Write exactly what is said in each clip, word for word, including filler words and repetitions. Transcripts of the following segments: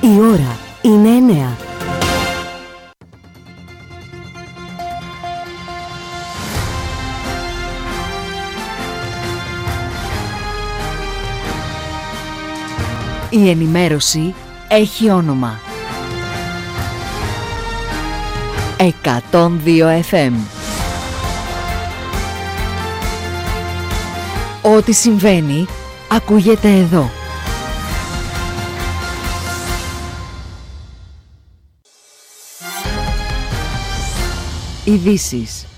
Η ώρα είναι εννέα. Η ενημέρωση έχει όνομα. εκατόν δύο εφ εμ. Ό,τι συμβαίνει, ακούγεται εδώ. Ειδήσεις.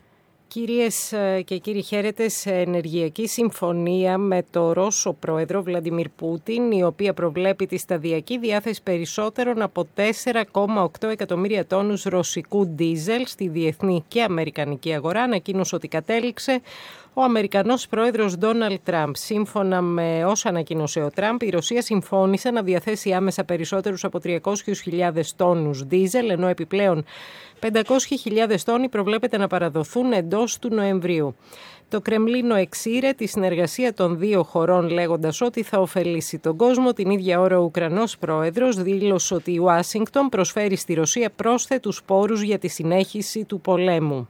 Κυρίες και κύριοι, χαίρετε σε ενεργειακή συμφωνία με το Ρώσο πρόεδρο Βλαντιμίρ Πούτιν, η οποία προβλέπει τη σταδιακή διάθεση περισσότερων από τέσσερα κόμμα οκτώ εκατομμύρια τόνους ρωσικού ντίζελ στη διεθνή και αμερικανική αγορά, ανακοίνωσε ότι κατέληξε ο Αμερικανός πρόεδρος Ντόναλντ Τραμπ. Σύμφωνα με όσα ανακοίνωσε ο Τραμπ, η Ρωσία συμφώνησε να διαθέσει άμεσα περισσότερους από τριακόσιες χιλιάδες τόνους ντίζελ, ενώ επιπλέον πεντακόσιες χιλιάδες τόνοι προβλέπεται να παραδοθούν εντός του Νοεμβρίου. Το Κρεμλίνο εξήρε τη συνεργασία των δύο χωρών, λέγοντας ότι θα ωφελήσει τον κόσμο. Την ίδια ώρα ο Ουκρανός πρόεδρος δήλωσε ότι η Ουάσιγκτον προσφέρει στη Ρωσία πρόσθετους πόρους για τη συνέχιση του πολέμου.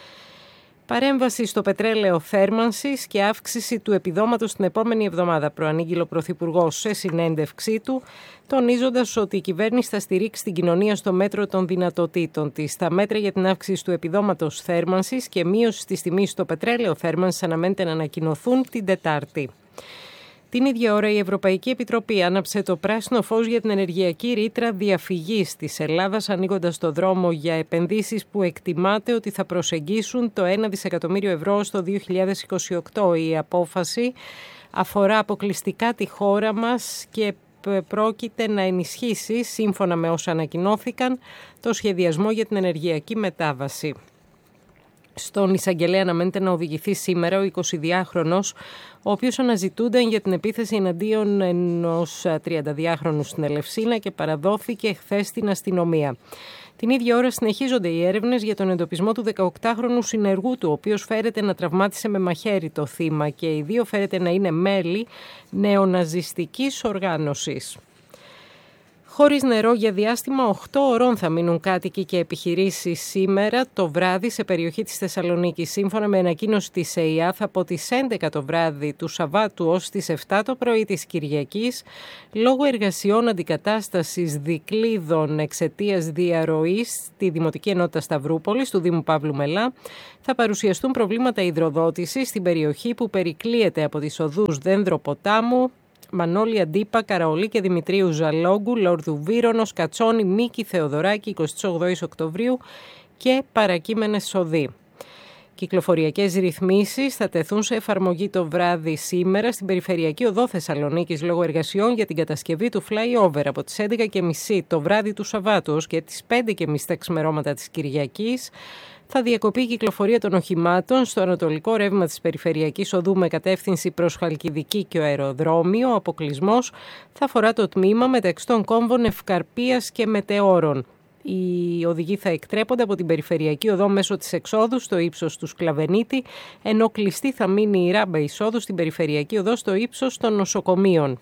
Παρέμβαση στο πετρέλαιο θέρμανσης και αύξηση του επιδόματος την επόμενη εβδομάδα, προανήγγειλε ο Πρωθυπουργός σε συνέντευξή του, τονίζοντας ότι η κυβέρνηση θα στηρίξει την κοινωνία στο μέτρο των δυνατοτήτων της. Τα μέτρα για την αύξηση του επιδόματος θέρμανσης και μείωση της τιμής στο πετρέλαιο θέρμανσης αναμένεται να ανακοινωθούν την Τετάρτη. Την ίδια ώρα η Ευρωπαϊκή Επιτροπή άναψε το πράσινο φως για την ενεργειακή ρήτρα διαφυγής της Ελλάδας, ανοίγοντας το δρόμο για επενδύσεις που εκτιμάται ότι θα προσεγγίσουν το ένα δισεκατομμύριο ευρώ στο δύο χιλιάδες είκοσι οκτώ. Η απόφαση αφορά αποκλειστικά τη χώρα μας και πρόκειται να ενισχύσει, σύμφωνα με όσα ανακοινώθηκαν, το σχεδιασμό για την ενεργειακή μετάβαση. Στον εισαγγελέα αναμένεται να οδηγηθεί σήμερα ο εικοσιδυάχρονος, ο οποίος αναζητούνταν για την επίθεση εναντίον ενός τριανταδυάχρονου στην Ελευσίνα και παραδόθηκε χθες στην αστυνομία. Την ίδια ώρα συνεχίζονται οι έρευνες για τον εντοπισμό του δεκαοκτάχρονου συνεργού του, ο οποίος φέρεται να τραυμάτισε με μαχαίρι το θύμα και οι δύο φέρεται να είναι μέλη νεοναζιστικής οργάνωσης. Χωρίς νερό για διάστημα οκτώ ωρών θα μείνουν κάτοικοι και επιχειρήσεις σήμερα το βράδυ σε περιοχή της Θεσσαλονίκης. Σύμφωνα με ανακοίνωση της ΕΙΑΘ, από τις έντεκα το βράδυ του Σαββάτου ως τις επτά το πρωί της Κυριακής, λόγω εργασιών αντικατάστασης δικλείδων εξαιτίας διαρροής στη Δημοτική Ενότητα Σταυρούπολης του Δήμου Παύλου Μελά, θα παρουσιαστούν προβλήματα υδροδότησης στην περιοχή που περικλείεται από τις οδούς Δένδρο-Ποτάμου, Μανώλη Αντίπα, Καραολί και Δημητρίου Ζαλόγκου, Λόρδου Βύρονος, Κατσόνη, Μίκη Θεοδωράκη, εικοστή όγδοη Οκτωβρίου και παρακείμενες οδοί. Κυκλοφοριακές ρυθμίσεις θα τεθούν σε εφαρμογή το βράδυ σήμερα στην Περιφερειακή Οδό Θεσσαλονίκης λόγω εργασιών για την κατασκευή του flyover από τις έντεκα και μισή το βράδυ του Σαββάτου ως και τις πέντε και μισή τα ξημερώματα της Κυριακής. Θα διακοπεί η κυκλοφορία των οχημάτων στο ανατολικό ρεύμα της Περιφερειακής Οδού με κατεύθυνση προς Χαλκιδική και ο αεροδρόμιο. Ο αποκλεισμός θα αφορά το τμήμα μεταξύ των κόμβων Ευκαρπίας και Μετεώρων. Οι οδηγοί θα εκτρέπονται από την Περιφερειακή Οδό μέσω της εξόδου στο ύψος του Σκλαβενίτη, ενώ κλειστή θα μείνει η ράμπα εισόδου στην Περιφερειακή Οδό στο ύψος των νοσοκομείων.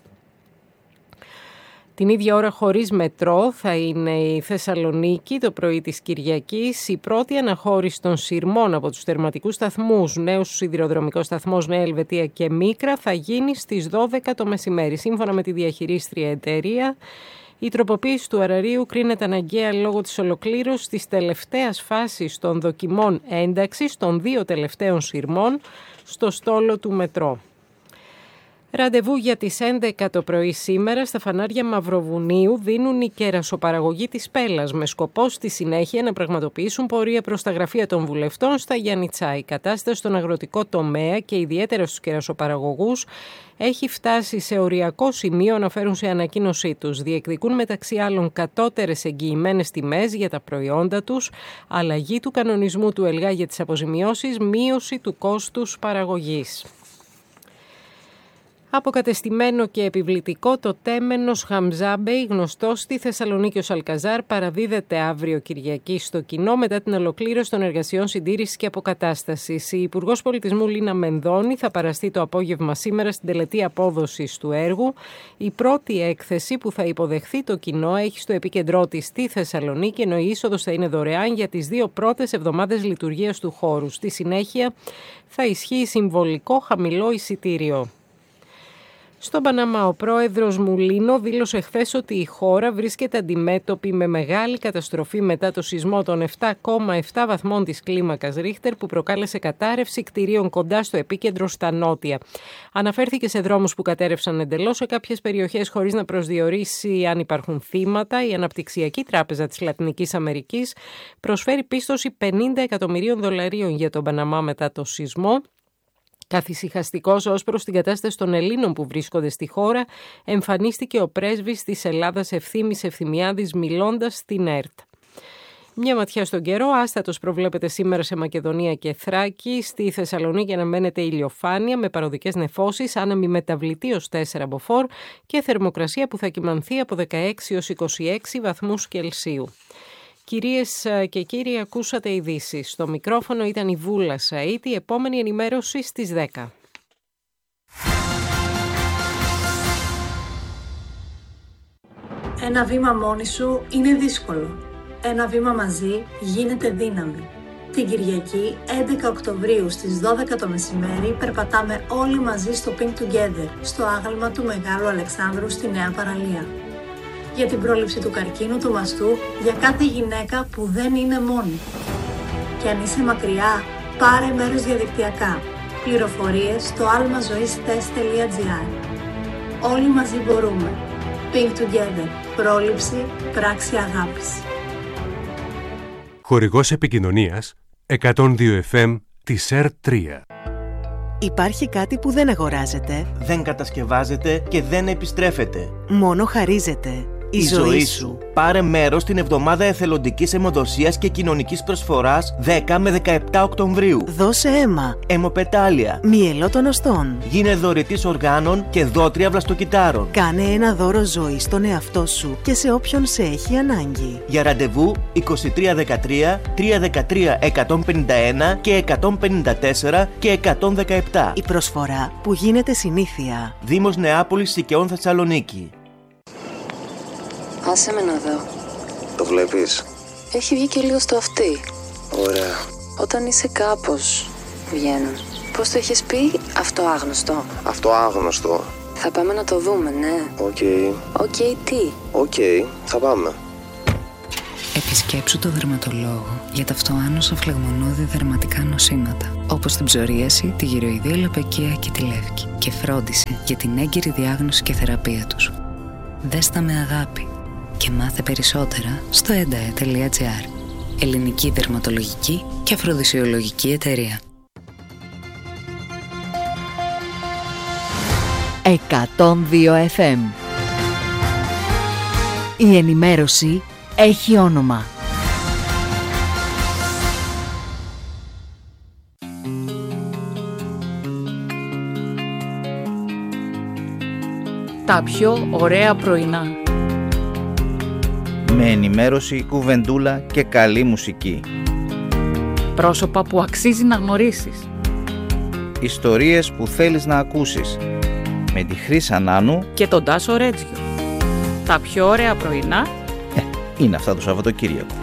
Την ίδια ώρα χωρίς μετρό θα είναι η Θεσσαλονίκη το πρωί της Κυριακής. Η πρώτη αναχώρηση των σειρμών από τους τερματικούς σταθμούς, νέους σιδηροδρομικός σταθμός Νέα Ελβετία και Μίκρα, θα γίνει στις δώδεκα το μεσημέρι. Σύμφωνα με τη διαχειρίστρια εταιρεία, η τροποποίηση του αραρίου κρίνεται αναγκαία λόγω της ολοκλήρωσης της τελευταίας φάσης των δοκιμών ένταξης των δύο τελευταίων σειρμών στο στόλο του μετρό. Ραντεβού για τις έντεκα το πρωί σήμερα στα φανάρια Μαυροβουνίου δίνουν οι κερασοπαραγωγοί της Πέλας με σκοπό στη συνέχεια να πραγματοποιήσουν πορεία προς τα γραφεία των βουλευτών στα Γιαννιτσά. Η κατάσταση στον αγροτικό τομέα και ιδιαίτερα στους κερασοπαραγωγούς έχει φτάσει σε οριακό σημείο, αναφέρουν σε ανακοίνωσή τους. Διεκδικούν μεταξύ άλλων κατώτερες εγγυημένες τιμές για τα προϊόντα τους, αλλαγή του κανονισμού του ΕΛΓΑ για τις αποζημιώσεις, μείωση του κόστους παραγωγής. Αποκατεστημένο και επιβλητικό το τέμενος Χαμζάμπεϊ, γνωστό στη Θεσσαλονίκη ως Αλκαζάρ, παραδίδεται αύριο Κυριακή στο κοινό μετά την ολοκλήρωση των εργασιών συντήρησης και αποκατάστασης. Η Υπουργός Πολιτισμού Λίνα Μενδώνη θα παραστεί το απόγευμα σήμερα στην τελετή απόδοσης του έργου. Η πρώτη έκθεση που θα υποδεχθεί το κοινό έχει στο επίκεντρό της στη Θεσσαλονίκη, ενώ η είσοδος θα είναι δωρεάν για τις δύο πρώτες εβδομάδες λειτουργίας του χώρου. Στη συνέχεια θα ισχύει συμβολικό χαμηλό εισιτήριο. Στον Παναμά, ο πρόεδρος Μουλίνο δήλωσε χθες ότι η χώρα βρίσκεται αντιμέτωπη με μεγάλη καταστροφή μετά το σεισμό των επτά κόμμα επτά βαθμών της κλίμακας Ρίχτερ που προκάλεσε κατάρρευση κτηρίων κοντά στο επίκεντρο στα νότια. Αναφέρθηκε σε δρόμους που κατέρευσαν εντελώς σε κάποιες περιοχές χωρίς να προσδιορίσει αν υπάρχουν θύματα. Η Αναπτυξιακή Τράπεζα της Λατινικής Αμερικής προσφέρει πίστοση πενήντα εκατομμυρίων δολαρίων για τον Παναμά μετά το σεισμό. Καθησυχαστικός ως προς την κατάσταση των Ελλήνων που βρίσκονται στη χώρα, εμφανίστηκε ο πρέσβης της Ελλάδας Ευθύμης Ευθυμιάδης μιλώντας στην ΕΡΤ. Μια ματιά στον καιρό, άστατος προβλέπεται σήμερα σε Μακεδονία και Θράκη. Στη Θεσσαλονίκη αναμένεται ηλιοφάνεια με παροδικές νεφώσεις, άνεμη μεταβλητή ως τέσσερα μποφόρ και θερμοκρασία που θα κυμανθεί από δεκαέξι έως είκοσι έξι βαθμούς Κελσίου. Κυρίες και κύριοι, ακούσατε ειδήσεις. Στο μικρόφωνο ήταν η Βούλα Σαΐτη, η επόμενη ενημέρωση στις δέκα. Ένα βήμα μόνη σου είναι δύσκολο. Ένα βήμα μαζί γίνεται δύναμη. Την Κυριακή, έντεκα Οκτωβρίου στις δώδεκα το μεσημέρι, περπατάμε όλοι μαζί στο Pink Together, στο άγαλμα του Μεγάλου Αλεξάνδρου στη Νέα Παραλία. Για την πρόληψη του καρκίνου του μαστού, για κάθε γυναίκα που δεν είναι μόνη. Και αν είσαι μακριά, πάρε μέρος διαδικτυακά. Πληροφορίες στο almazoistes τελεία gr. Όλοι μαζί μπορούμε. Pink Together. Πρόληψη, πράξη αγάπης. Χορηγός επικοινωνίας εκατόν δύο εφ εμ της ΕΡΤ τρία. Υπάρχει κάτι που δεν αγοράζεται, δεν κατασκευάζεται και δεν επιστρέφεται. Μόνο χαρίζεται. Η, Η ζωή, ζωή σου. σου. Πάρε μέρος στην εβδομάδα εθελοντικής αιμοδοσίας και κοινωνικής προσφοράς δέκα με δεκαεπτά Οκτωβρίου. Δώσε αίμα. Αιμοπετάλια. Μυελό των οστών. Γίνε δωρητής οργάνων και δότρια βλαστοκυτάρων. Κάνε ένα δώρο ζωή στον εαυτό σου και σε όποιον σε έχει ανάγκη. Για ραντεβού είκοσι τρία δεκατρία, τριακόσια δεκατρία, εκατόν πενήντα ένα και εκατόν πενήντα τέσσερα και εκατόν δεκαεπτά. Η προσφορά που γίνεται συνήθεια. Δήμος Νεάπολης Σικαιών Θεσσαλονίκη. Άσε με να δω. Το βλέπεις? Έχει βγει και λίγο στο αυτί. Ωραία. Όταν είσαι κάπως, βγαίνουν. Πώς το έχεις πει? Αυτό άγνωστο. Αυτό άγνωστο. Θα πάμε να το δούμε, ναι. Οκ. Okay. Οκ, okay, τι? Οκ, okay, θα πάμε. Επισκέψου το δερματολόγο για τα αυτοάνωσα φλεγμονώδη δερματικά νοσήματα, όπως την ψωρίαση, τη γυροειδία λαπαικία και τη λεύκη, και φρόντισε για την έγκυρη διάγνωση και θεραπεία τους. Δες τα με αγάπη και μάθε περισσότερα στο εντα τελεία gr. Ελληνική δερματολογική και αφροδισιολογική εταιρεία. εκατόν δύο εφ εμ. Η ενημέρωση έχει όνομα. Τα πιο ωραία πρωινά. Με ενημέρωση, κουβεντούλα και καλή μουσική. Πρόσωπα που αξίζει να γνωρίσεις. Ιστορίες που θέλεις να ακούσεις. Με τη Χρύσα Νάνου και τον Τάσο Ρέτζιο. Τα πιο ωραία πρωινά ε, είναι αυτά το Σαββατοκύριακο.